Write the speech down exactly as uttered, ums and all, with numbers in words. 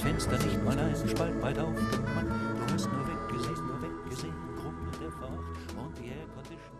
Fenster nicht mal einen Spalt weit aufgemacht. Du hast nur weggesehen, nur weggesehen, Gruppe der Fahrt und die Aircondition.